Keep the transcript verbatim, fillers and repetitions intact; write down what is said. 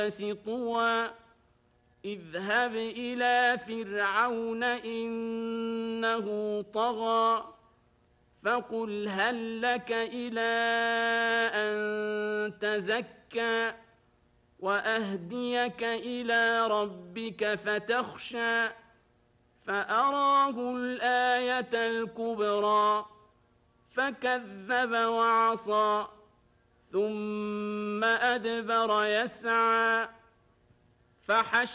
طوى اذهب إلى فرعون إنه طغى فقل هل لك إلى أن تزكى وأهديك إلى ربك فتخشى فأراه الآية الكبرى فكذب وعصى ثم أدبر يسعى فحشر